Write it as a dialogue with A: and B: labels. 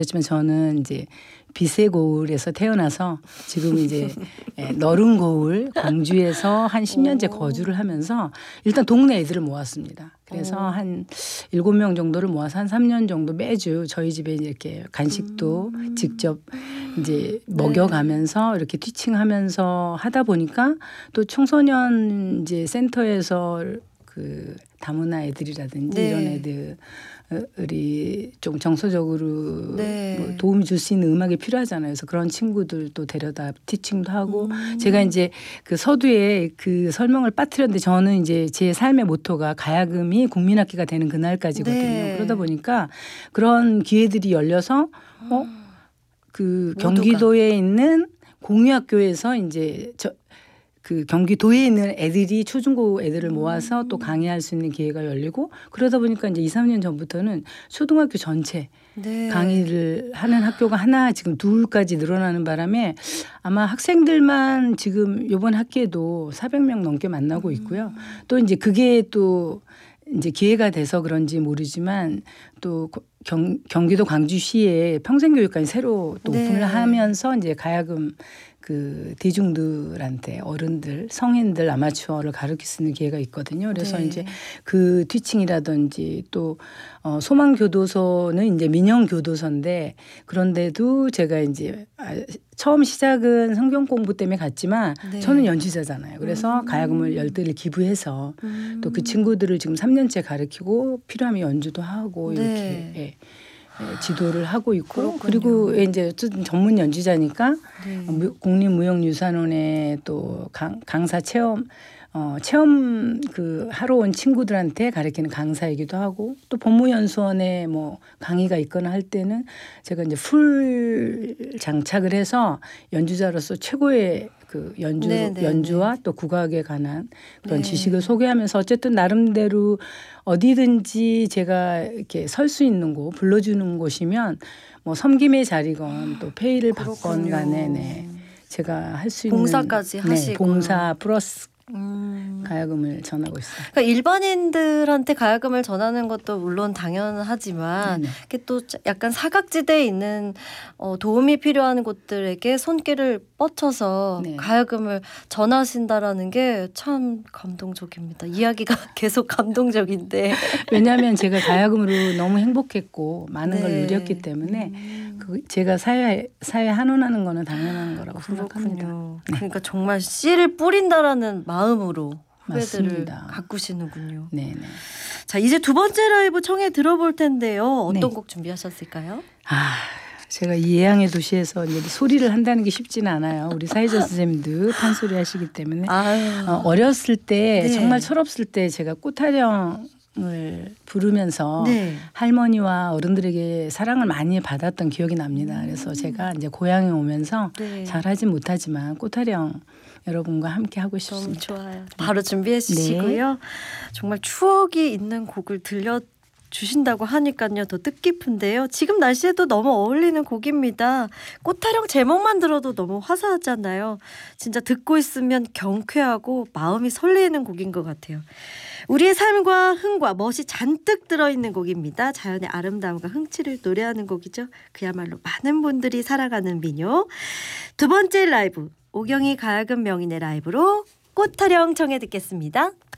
A: 그렇지만 저는 이제 빛의 고을에서 태어나서 지금 이제 너른 고을 광주에서 한 10년째 거주를 하면서 일단 동네 애들을 모았습니다. 그래서 한 7명 정도를 모아서 한 3년 정도 매주 저희 집에 이렇게 간식도 직접 이제 먹여가면서 이렇게 티칭하면서 하다 보니까 또 청소년 이제 센터에서 그 다문화 애들이라든지 이런 애들이 좀 정서적으로 뭐 도움이 줄 수 있는 음악이 필요하잖아요. 그래서 그런 친구들도 데려다 티칭도 하고 제가 이제 그 서두에 그 설명을 빠뜨렸는데 저는 이제 제 삶의 모토가 가야금이 국민악기가 되는 그날까지거든요. 그러다 보니까 그런 기회들이 열려서 그 경기도에 있는 공유학교에서 이제 그 경기도에 있는 애들이 초중고 애들을 모아서 또 강의할 수 있는 기회가 열리고 그러다 보니까 이제 2, 3년 전부터는 초등학교 전체 강의를 하는 학교가 하나 지금 둘까지 늘어나는 바람에 아마 학생들만 지금 이번 학기에도 400명 넘게 만나고 있고요. 또 이제 그게 또 이제 기회가 돼서 그런지 모르지만 또 경기도 광주시에 평생교육관이 새로 또 오픈을 하면서 이제 가야금 그 대중들한테 어른들, 성인들 아마추어를 가르칠 수 있는 기회가 있거든요. 그래서 이제 그 티칭이라든지 또 소망교도소는 이제 민영교도소인데 그런데도 제가 이제 처음 시작은 성경 공부 때문에 갔지만 저는 연주자잖아요. 그래서 가야금을 10대를 기부해서 또 그 친구들을 지금 3년째 가르치고 필요하면 연주도 하고 이렇게 지도를 하고 있고 그리고 이제 어쨌든 전문 연주자니까 국립무형유산원에 또 강사 체험 그 하러 온 친구들한테 가르치는 강사이기도 하고 또 법무연수원에 뭐 강의가 있거나 할 때는 제가 이제 풀 장착을 해서 연주자로서 최고의 그 연주와 또 국악에 관한 그런 지식을 소개하면서 어쨌든 나름대로 어디든지 제가 이렇게 설 수 있는 곳 불러주는 곳이면 뭐 섬김의 자리건 또 페이를 받건 간에 제가 할 수 있는
B: 봉사까지 하시고
A: 봉사 플러스 가야금을 전하고 있어요.
B: 그러니까 일반인들한테 가야금을 전하는 것도 물론 당연하지만 이게 또 약간 사각지대에 있는 도움이 필요한 곳들에게 손길을 뻗쳐서 가야금을 전하신다라는 게 참 감동적입니다. 이야기가 계속 감동적인데
A: 왜냐하면 제가 가야금으로 너무 행복했고 많은 걸 누렸기 때문에 제가 사회에 한원하는 거는 당연한 거라고 생각합니다.
B: 그러니까 정말 씨를 뿌린다라는 마음으로 후배들을
A: 맞습니다.
B: 가꾸시는군요.
A: 네네.
B: 자, 이제 두 번째 라이브 청해 들어볼 텐데요. 어떤 곡 준비하셨을까요?
A: 제가 이 예향의 도시에서 이제 소리를 한다는 게 쉽지는 않아요. 우리 사회자 선생님도 판소리 하시기 때문에 어렸을 때 정말 철없을 때 제가 꽃타령을 부르면서 할머니와 어른들에게 사랑을 많이 받았던 기억이 납니다. 그래서 제가 이제 고향에 오면서 잘하진 못하지만 꽃타령 여러분과 함께 하고 싶습니다.
B: 너무 좋아요. 바로 준비해 주시고요. 정말 추억이 있는 곡을 들려주신다고 하니까요. 더 뜻깊은데요. 지금 날씨에도 너무 어울리는 곡입니다. 꽃타령 제목만 들어도 너무 화사하잖아요. 진짜 듣고 있으면 경쾌하고 마음이 설레는 곡인 것 같아요. 우리의 삶과 흥과 멋이 잔뜩 들어있는 곡입니다. 자연의 아름다움과 흥취를 노래하는 곡이죠. 그야말로 많은 분들이 사랑하는 민요. 두 번째 라이브 오경이 가야금 명인의 라이브로 꽃타령 청해 듣겠습니다.